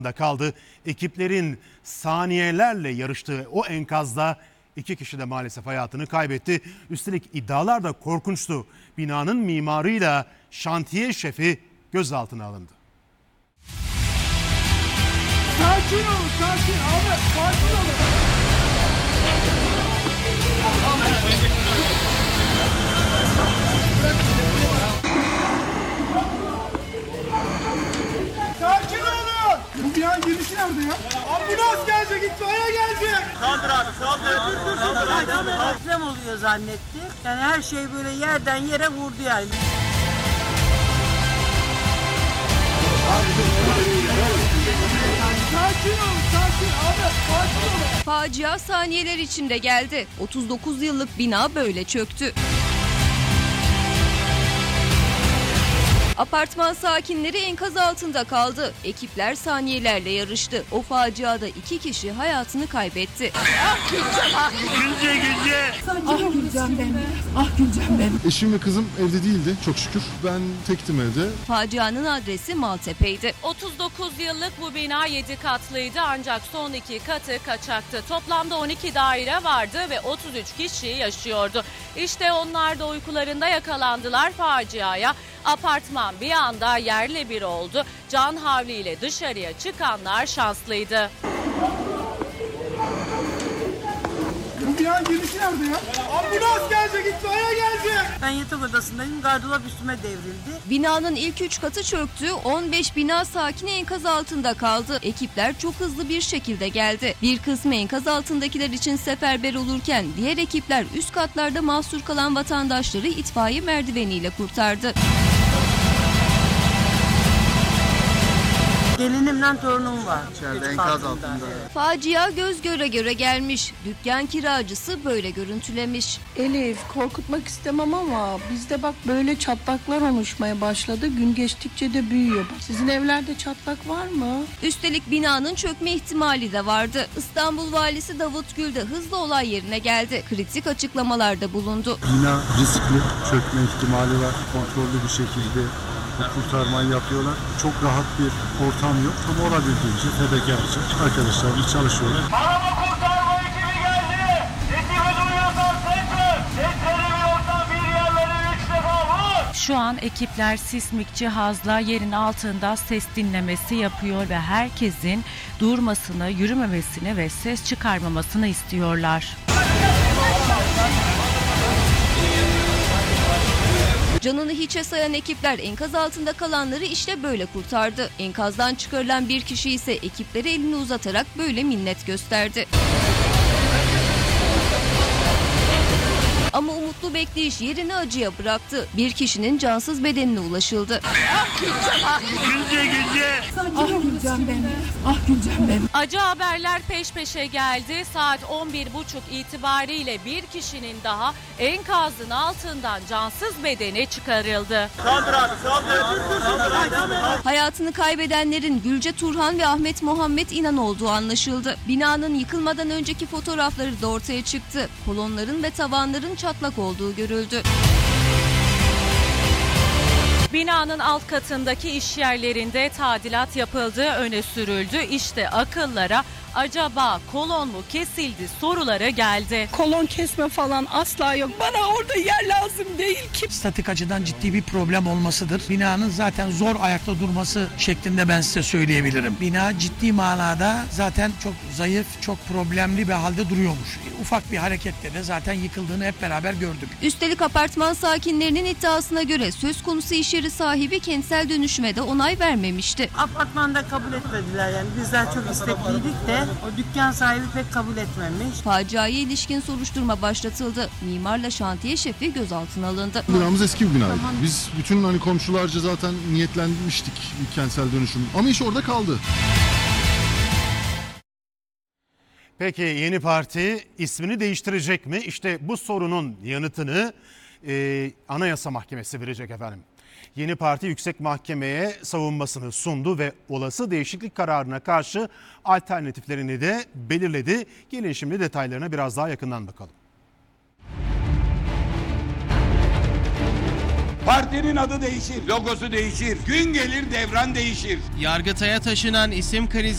da kaldı. Ekiplerin saniyelerle yarıştığı o enkazda 2 kişi de maalesef hayatını kaybetti. Üstelik iddialar da korkunçtu. Binanın mimarıyla şantiye şefi gözaltına alındı. Sakin olun, sakin abi, sakin olun. Sakin olun. Bu binanın girişi nerede ya? Ambulans gelecek, itfaiye gelecek. Saldır abi, saldır. Deprem oluyor zannetti. Yani her şey böyle yerden yere vurdu yani. Sakin olun, sakin abi, sakin olun. Facia saniyeler içinde geldi. 39 yıllık bina böyle çöktü. Apartman sakinleri enkaz altında kaldı. Ekipler saniyelerle yarıştı. O faciada 2 kişi hayatını kaybetti. Eşim ve kızım evde değildi çok şükür. Ben tektim evde. Facianın adresi Maltepe'ydi. 39 yıllık bu bina 7 katlıydı ancak son 2 katı kaçaktı. Toplamda 12 daire vardı ve 33 kişi yaşıyordu. İşte onlar da uykularında yakalandılar faciaya. Apartman bir anda yerle bir oldu. Can havliyle dışarıya çıkanlar şanslıydı. Bu binanın girişi nerede ya? Ambulans gelecek, itfaiye gelecek. Ben yatak odasındayım, gardırop üstüme devrildi. Binanın ilk 3 katı çöktü. 15 bina sakini enkaz altında kaldı. Ekipler çok hızlı bir şekilde geldi. Bir kısmı enkaz altındakiler için seferber olurken diğer ekipler üst katlarda mahsur kalan vatandaşları itfaiye merdiveniyle kurtardı. Gelinimle torunum var. İçeride enkaz altında. Facia göz göre göre gelmiş. Dükkan kiracısı böyle görüntülemiş. Elif, korkutmak istemem ama bizde bak böyle çatlaklar oluşmaya başladı. Gün geçtikçe de büyüyor. Sizin evlerde çatlak var mı? Üstelik binanın çökme ihtimali de vardı. İstanbul Valisi Davut Gül de hızlı olay yerine geldi. Kritik açıklamalarda bulundu. Bina riskli, çökme ihtimali var. Kontrollü bir şekilde kurtarmayı yapıyorlar. Çok rahat bir ortam yok. Ama olabildiğince fedakarca arkadaşlarımız çalışıyorlar. Arama kurtarma ekibi geldi. Ekibi duyuyorsan sektir. Sesleri bir ortam bir yerlere 3 defa vur. Şu an ekipler sismik cihazla yerin altında ses dinlemesi yapıyor ve herkesin durmasını, yürümemesini ve ses çıkarmamasını istiyorlar. Canını hiçe sayan ekipler enkaz altında kalanları işte böyle kurtardı. Enkazdan çıkarılan bir kişi ise ekiplere elini uzatarak böyle minnet gösterdi. Ama umutlu bekleyiş yerini acıya bıraktı. Bir kişinin cansız bedenine ulaşıldı. Acı haberler peş peşe geldi. Saat 11.30 itibariyle bir kişinin daha enkazın altından cansız bedeni çıkarıldı. Saldır abi, saldır. Hayatını kaybedenlerin Gülce Turhan ve Ahmet Muhammed İnan olduğu anlaşıldı. Binanın yıkılmadan önceki fotoğrafları da ortaya çıktı. Kolonların ve tavanların çatlak olduğu görüldü. Binanın alt katındaki iş yerlerinde tadilat yapıldığı öne sürüldü. İşte akıllara acaba kolon mu kesildi soruları geldi. Kolon kesme falan asla yok. Bana orada yer lazım değil ki. Statik açıdan ciddi bir problem olmasıdır. Binanın zaten zor ayakta durması şeklinde ben size söyleyebilirim. Bina ciddi manada zaten çok zayıf, çok problemli bir halde duruyormuş. Ufak bir harekette de zaten yıkıldığını hep beraber gördük. Üstelik apartman sakinlerinin iddiasına göre söz konusu iş yeri sahibi kentsel dönüşüme de onay vermemişti. Apartmanda kabul etmediler yani. Bizler çok istekliydik de o dükkan sahibi pek kabul etmemiş. Faciaya ilişkin soruşturma başlatıldı. Mimarla şantiye şefi gözaltına alındı. Binamız eski bir binaydı. Biz bütün komşularca zaten niyetlenmiştik bir kentsel dönüşüm. Ama iş orada kaldı. Peki yeni parti ismini değiştirecek mi? İşte bu sorunun yanıtını Anayasa Mahkemesi verecek efendim. Yeni parti Yüksek Mahkeme'ye savunmasını sundu ve olası değişiklik kararına karşı alternatiflerini de belirledi. Gelin şimdi detaylarına biraz daha yakından bakalım. Partinin adı değişir, logosu değişir, gün gelir devran değişir. Yargıtay'a taşınan isim krizi